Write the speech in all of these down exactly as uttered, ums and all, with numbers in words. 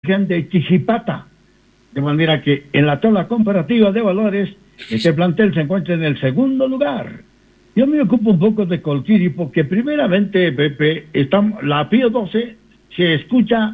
Virgen de Chichipata. De manera que en la tabla comparativa de valores, este plantel se encuentra en el segundo lugar. Yo me ocupo un poco de Colquiri porque primeramente, Pepe, estamos, la Pío doce se escucha,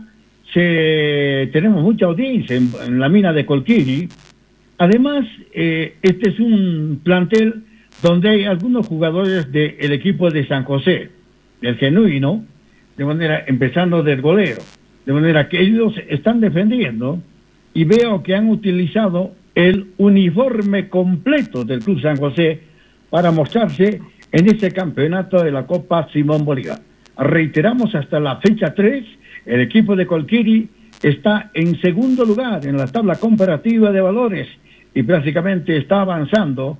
se, tenemos mucha audiencia en, en la mina de Colquiri. Además, eh, este es un plantel donde hay algunos jugadores del equipo de San José, del Genuino, de manera, empezando del golero, de manera que ellos están defendiendo y veo que han utilizado el uniforme completo del Club San José para mostrarse en este campeonato de la Copa Simón Bolívar. Reiteramos, hasta la fecha tres, el equipo de Colquiri está en segundo lugar en la tabla comparativa de valores y prácticamente está avanzando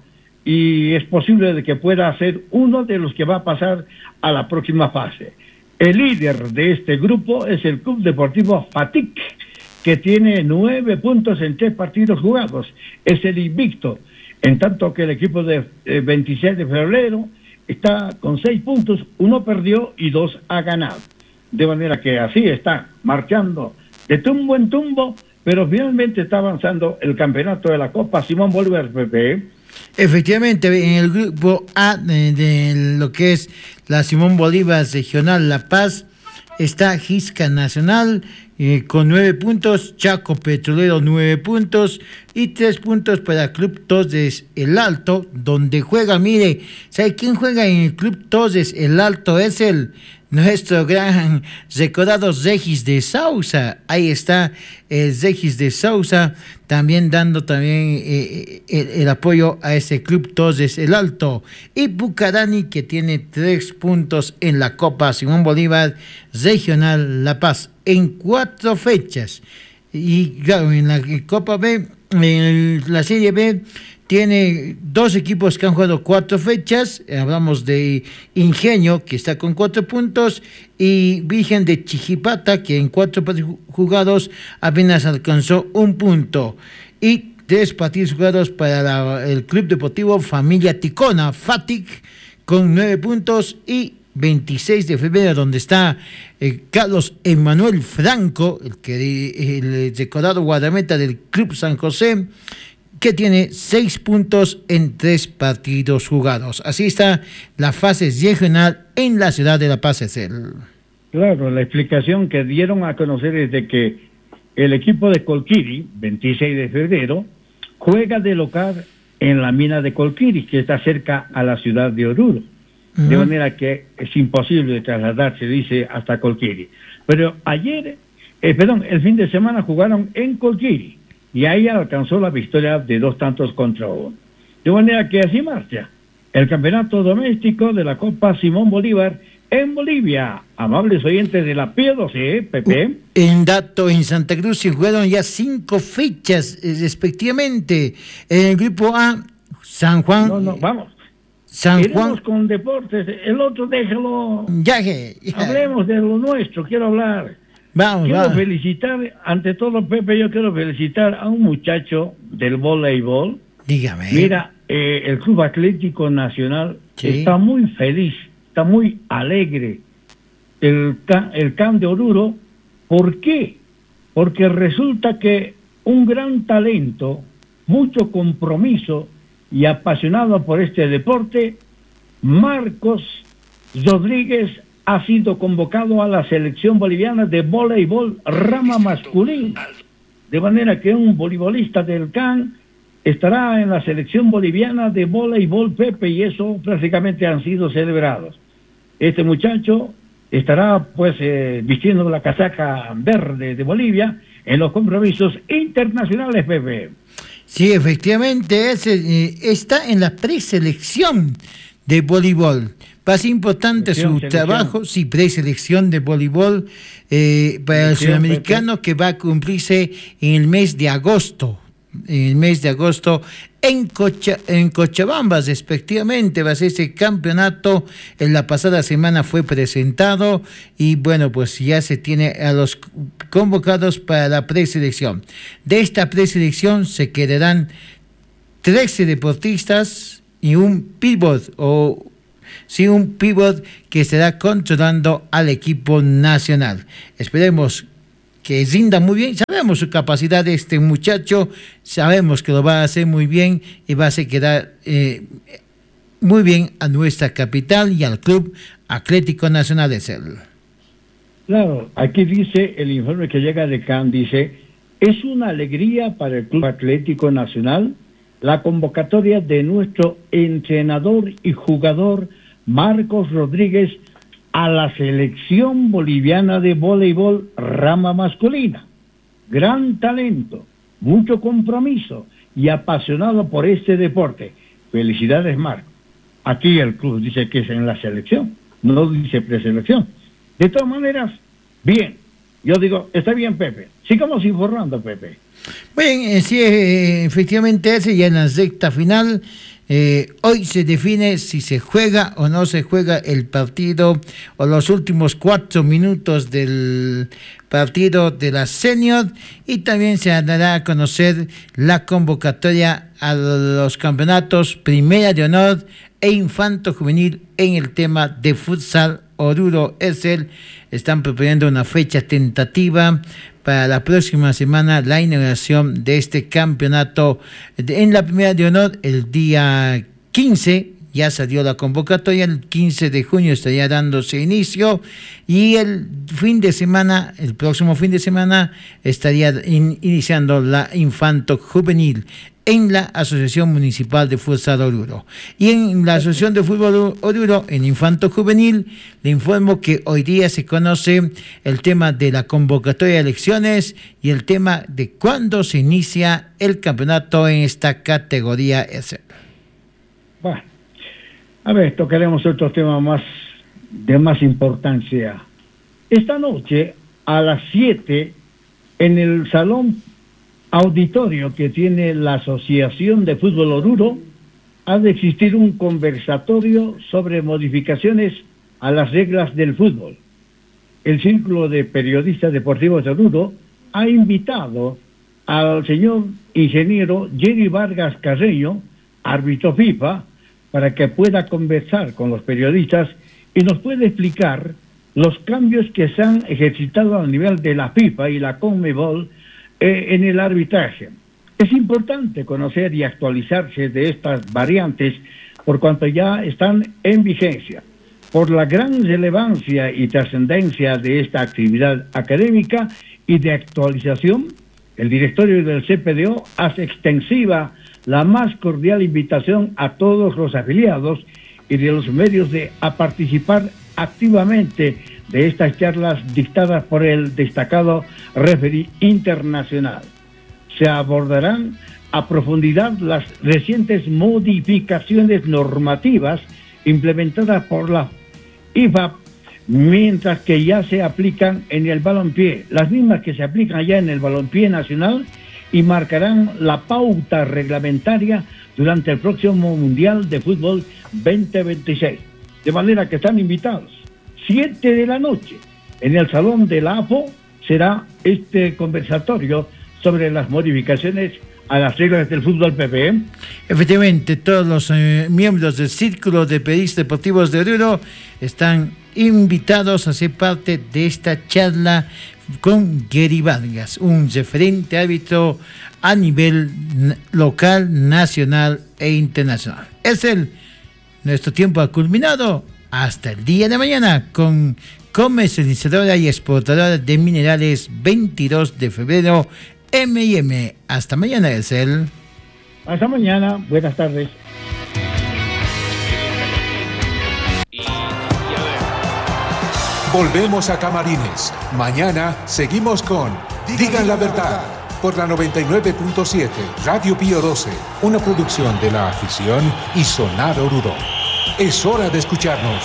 y es posible de que pueda ser uno de los que va a pasar a la próxima fase. El líder de este grupo es el Club Deportivo Fatic, que tiene nueve puntos en tres partidos jugados. Es el invicto, en tanto que el equipo de eh, veintiséis de febrero está con seis puntos, uno perdió y dos ha ganado. De manera que así está marchando de tumbo en tumbo, pero finalmente está avanzando el campeonato de la Copa Simón Bolívar, Pepe. Efectivamente, en el grupo A de, de lo que es la Simón Bolívar Regional La Paz está Gisca Nacional eh, con nueve puntos, Chaco Petrolero nueve puntos y tres puntos para Club Toses El Alto, donde juega, mire, ¿sabe quién juega en el Club Toses El Alto? Es el nuestro gran recordado Regis de Sousa. Ahí está el Regis de Sousa, también dando también eh, el, el apoyo a ese Club Toses El Alto. Y Bucarani, que tiene tres puntos en la Copa Simón Bolívar Regional La Paz en cuatro fechas. Y claro, en la Copa B, en la Serie B, tiene dos equipos que han jugado cuatro fechas. Hablamos de Ingenio, que está con cuatro puntos, y Virgen de Chichipata, que en cuatro partidos jugados apenas alcanzó un punto. Y tres partidos jugados para la, el Club Deportivo Familia Ticona, Fatic, con nueve puntos, y veintiséis de febrero, donde está eh, Carlos Emanuel Franco, el, que, el decorado guardameta del Club San José, que tiene seis puntos en tres partidos jugados. Así está la fase regional en la ciudad de La Paz. Es el... Claro, la explicación que dieron a conocer es de que el equipo de Colquiri, veintiséis de febrero, juega de local en la mina de Colquiri, que está cerca a la ciudad de Oruro. Uh-huh. De manera que es imposible trasladarse, dice, hasta Colquiri. Pero ayer, eh, perdón, el fin de semana jugaron en Colquiri, y ahí alcanzó la victoria de dos tantos contra uno. De manera que así marcha el campeonato doméstico de la Copa Simón Bolívar en Bolivia. Amables oyentes de la P doce, Pepe. En dato, en Santa Cruz se jugaron ya cinco fechas eh, respectivamente. En el grupo A, San Juan. No, no, vamos. San Iremos Juan. con deportes. El otro déjalo. Ya que. Ya. Hablemos de lo nuestro. Quiero hablar. Vamos, quiero vamos. felicitar, ante todo, Pepe, yo quiero felicitar a un muchacho del voleibol. Dígame. Mira, eh, el Club Atlético Nacional sí. está muy feliz, está muy alegre. El can, el can de Oruro, ¿por qué? Porque resulta que un gran talento, mucho compromiso y apasionado por este deporte, Marcos Rodríguez, ha sido convocado a la selección boliviana de voleibol rama masculina. De manera que un voleibolista del C A N estará en la selección boliviana de voleibol, Pepe, y eso prácticamente han sido celebrados. Este muchacho estará pues eh, vistiendo la casaca verde de Bolivia en los compromisos internacionales, Pepe. Sí, efectivamente, es, eh, está en la preselección de voleibol. Va ser importante selección, su selección. trabajo, sí, preselección de voleibol eh, para el sudamericano, que va a cumplirse en el mes de agosto. En el mes de agosto en, Cocha, en Cochabamba, respectivamente, va a ser ese campeonato. En la pasada semana fue presentado y bueno, pues ya se tiene a los convocados para la preselección. De esta preselección se quedarán trece deportistas y un pivot o sí, un pivot que estará controlando al equipo nacional. Esperemos que rinda muy bien. Sabemos su capacidad de este muchacho, sabemos que lo va a hacer muy bien y va a hacer quedar eh, muy bien a nuestra capital y al Club Atlético Nacional de Esel. Claro, aquí dice el informe que llega de C A N, dice, es una alegría para el Club Atlético Nacional la convocatoria de nuestro entrenador y jugador Marcos Rodríguez a la selección boliviana de voleibol rama masculina. Gran talento, mucho compromiso y apasionado por este deporte. Felicidades, Marcos. Aquí el club dice que es en la selección, no dice preselección. De todas maneras, bien. Yo digo, está bien, Pepe. Sigamos informando, Pepe. Bien, eh, sí, eh, efectivamente, ese ya en la recta final. Eh, hoy se define si se juega o no se juega el partido o los últimos cuatro minutos del partido de la senior, y también se dará a conocer la convocatoria a los campeonatos Primera de Honor e Infanto Juvenil en el tema de futsal. Oruro Esel están preparando una fecha tentativa para la próxima semana, la inauguración de este campeonato en la Primera de Honor el día quince. Ya salió la convocatoria, el quince de junio estaría dándose inicio, y el fin de semana, el próximo fin de semana, estaría in, iniciando la Infanto Juvenil en la Asociación Municipal de Futsal Oruro. Y en la Asociación de Fútbol Oruro, en Infanto Juvenil, le informo que hoy día se conoce el tema de la convocatoria de elecciones y el tema de cuándo se inicia el campeonato en esta categoría S. Bueno, a ver, tocaremos otro tema más de más importancia. Esta noche, a las siete, en el salón auditorio que tiene la Asociación de Fútbol Oruro, ha de existir un conversatorio sobre modificaciones a las reglas del fútbol. El Círculo de Periodistas Deportivos de Oruro ha invitado al señor ingeniero Jerry Vargas Carreño, árbitro FIFA, para que pueda conversar con los periodistas y nos pueda explicar los cambios que se han ejercitado a nivel de la FIFA y la CONMEBOL eh, en el arbitraje. Es importante conocer y actualizarse de estas variantes por cuanto ya están en vigencia. Por la gran relevancia y trascendencia de esta actividad académica y de actualización, el directorio del C P D O hace extensiva la más cordial invitación a todos los afiliados y de los medios de a participar activamente de estas charlas dictadas por el destacado referí internacional. Se abordarán a profundidad las recientes modificaciones normativas implementadas por la I F A B, mientras que ya se aplican en el balompié, las mismas que se aplican ya en el balompié nacional, y marcarán la pauta reglamentaria durante el próximo Mundial de Fútbol veinte veintiséis. De manera que están invitados. Siete de la noche, en el Salón de la A F O, será este conversatorio sobre las modificaciones a las reglas del fútbol, P P. Efectivamente, todos los eh, miembros del Círculo de Periodistas Deportivos de Oruro están invitados a ser parte de esta charla con Jerry Vargas, un referente árbitro a nivel local, nacional e internacional. Es el nuestro tiempo ha culminado. Hasta el día de mañana con comercializadora y exportadora de minerales veintidós de febrero M y M. Hasta mañana, Esel. Hasta mañana. Buenas tardes. Volvemos a Camarines. Mañana seguimos con Digan la Verdad por la noventa y nueve punto siete Radio Pío doce, una producción de la afición y Sonar Oruro. Es hora de escucharnos.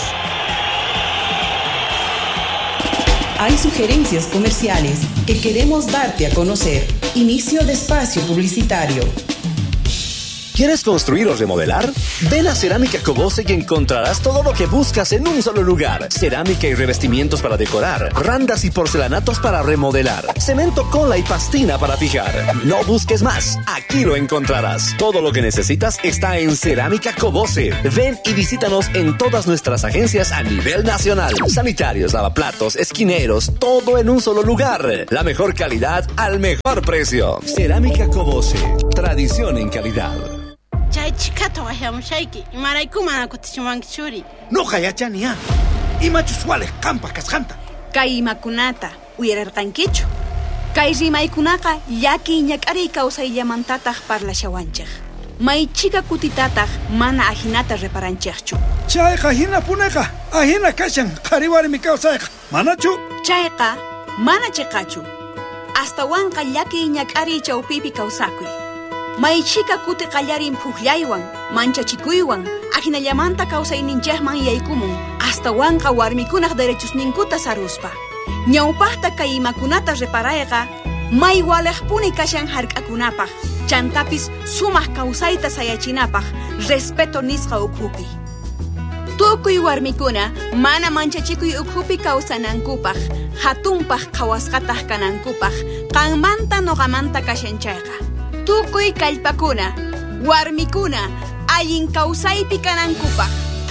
Hay sugerencias comerciales que queremos darte a conocer. Inicio de espacio publicitario. ¿Quieres construir o remodelar? Ven a Cerámica Cobose y encontrarás todo lo que buscas en un solo lugar. Cerámica y revestimientos para decorar, randas y porcelanatos para remodelar, cemento, cola y pastina para fijar. No busques más, aquí lo encontrarás. Todo lo que necesitas está en Cerámica Cobose. Ven y visítanos en todas nuestras agencias a nivel nacional. Sanitarios, lavaplatos, esquineros, todo en un solo lugar. La mejor calidad al mejor precio. Cerámica Cobose, tradición en calidad. Chay chikato wahiamushaiki, imaraykuma kutichimankichuri. No hayachania. Imachuswale kampa kaskanta. Kay imakunata uyararqankichu. Kay rimaykunaqa yaki ñak'ari kawsayllamantataq parlashawanchik. Maychika kutitataq mana ahinata reparanchikchu. Chayqa hina punaqa ahina kashan qhariwarmi kawsayqa. Manachu? Chayqa mana chiqachu. Astawanqa yaki ñak'ari chawpipi kawsakuy. Maychika kuti qallarin phuqllaywan, manchachikuywan, ahinallamanta kawsayninchikman yaykumun, astawanqa warmikunaq derechosninkuta saruspa. Ñawpaqta kay imakunata reparayqa, may waliqpuni kashan hark'akunapaq, chantapis sumaq kawsayta sayachinapaq, respeto nisqa ukhupi. Tukuy warmikuna mana manchachikuy ukhupi kawsanankupaq, hatunpaq qhawasqataq kanankupaq, qanmanta noqamanta kashanchayqa. Tukuy kallpakuna, warmikuna, allin kawsaypi kanankupaq.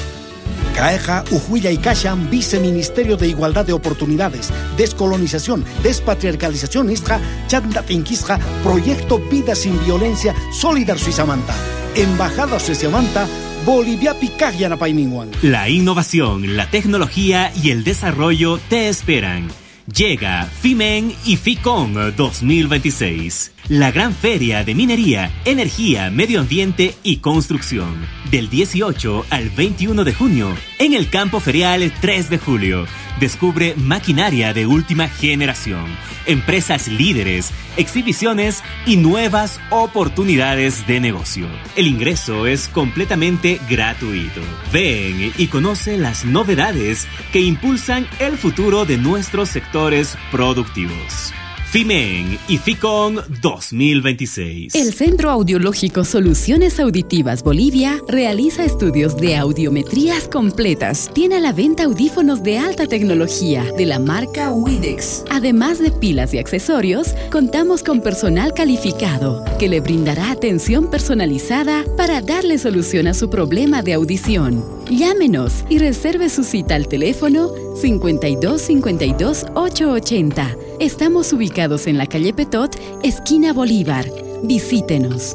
Caeja Ujuilla y Kashan, Viceministerio de Igualdad de Oportunidades, Descolonización, Despatriarcalización Istra, Chanda Tinkistra, Proyecto Vida Sin Violencia, Solidar Suizamanta, Embajada Suizamanta, Bolivia Picaglia Paiminguan. La innovación, la tecnología y el desarrollo te esperan. Llega FIMEN y FICON dos mil veintiséis, la gran feria de minería, energía, medio ambiente y construcción, del dieciocho al veintiuno de junio, en el campo ferial tres de julio. Descubre maquinaria de última generación, empresas líderes, exhibiciones y nuevas oportunidades de negocio. El ingreso es completamente gratuito. Ven y conoce las novedades que impulsan el futuro de nuestros sectores productivos. FIMEN y FICON dos mil veintiséis. El Centro Audiológico Soluciones Auditivas Bolivia realiza estudios de audiometrías completas. Tiene a la venta audífonos de alta tecnología de la marca Widex. Además de pilas y accesorios, contamos con personal calificado que le brindará atención personalizada para darle solución a su problema de audición. Llámenos y reserve su cita al teléfono cincuenta y dos cincuenta y dos ochocientos ochenta. Estamos ubicados en la calle Petot, esquina Bolívar. Visítenos.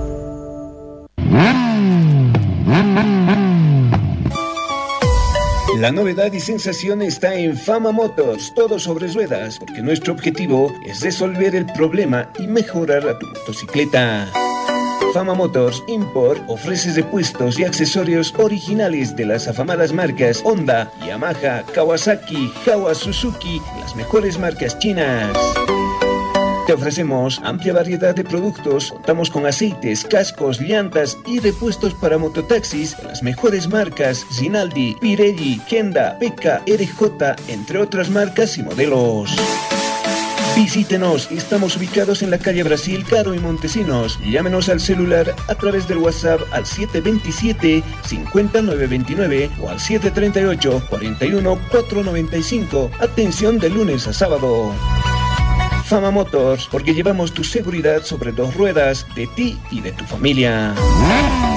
La novedad y sensación está en Fama Motors, todo sobre ruedas, porque nuestro objetivo es resolver el problema y mejorar a tu motocicleta. Fama Motors Import ofrece repuestos y accesorios originales de las afamadas marcas Honda, Yamaha, Kawasaki, Jawa, Suzuki, las mejores marcas chinas. Te ofrecemos amplia variedad de productos, contamos con aceites, cascos, llantas y repuestos para mototaxis de las mejores marcas Rinaldi, Pirelli, Kenda, Peka, R J, entre otras marcas y modelos. Visítenos, estamos ubicados en la calle Brasil, Caro y Montesinos. Llámenos al celular a través del WhatsApp al siete dos siete, cinco nueve dos nueve o al siete tres ocho, cuatro uno, cuatro nueve cinco. Atención de lunes a sábado. Fama Motors, porque llevamos tu seguridad sobre dos ruedas, de ti y de tu familia.